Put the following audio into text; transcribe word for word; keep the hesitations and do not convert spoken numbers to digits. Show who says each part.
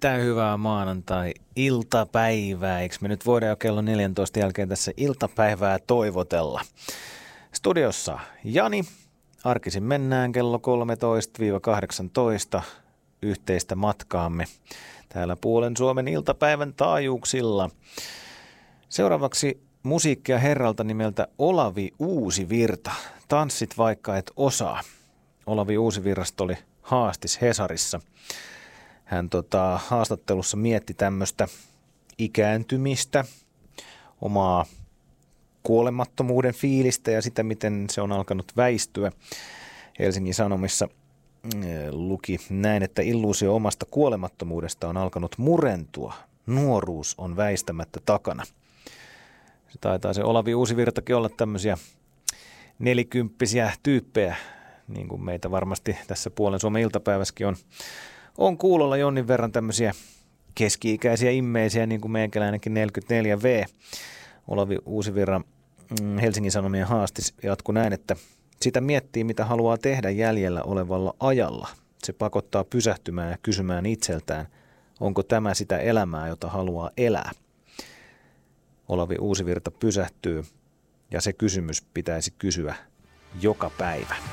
Speaker 1: Erittäin hyvää maanantai-iltapäivää. Eikö me nyt voida jo kello neljäntoista jälkeen tässä iltapäivää toivotella? Studiossa Jani. Arkisin mennään kello kolmetoista kahdeksantoista yhteistä matkaamme täällä puolen Suomen iltapäivän taajuuksilla. Seuraavaksi musiikkia herralta nimeltä Olavi Uusivirta. Tanssit vaikka et osaa. Olavi Uusivirrasta oli haastis Hesarissa. Hän tota, haastattelussa mietti tämmöistä ikääntymistä, omaa kuolemattomuuden fiilistä ja sitä, miten se on alkanut väistyä. Helsingin Sanomissa luki näin, että illuusio omasta kuolemattomuudesta on alkanut murentua. Nuoruus on väistämättä takana. Se taitaa se Olavi Uusivirtakin olla tämmöisiä nelikymppisiä tyyppejä, niin kuin meitä varmasti tässä puolen Suomen iltapäivässäkin on. On kuulolla jonnin verran tämmöisiä keski-ikäisiä immeisiä, niin kuin meikäläinenkin neljäkymmentäneljä vuotias. Olavi Uusivirran Helsingin Sanomien haastis jatkui näin, että sitä miettii, mitä haluaa tehdä jäljellä olevalla ajalla. Se pakottaa pysähtymään ja kysymään itseltään, onko tämä sitä elämää, jota haluaa elää. Olavi Uusivirta pysähtyy ja se kysymys pitäisi kysyä joka päivä.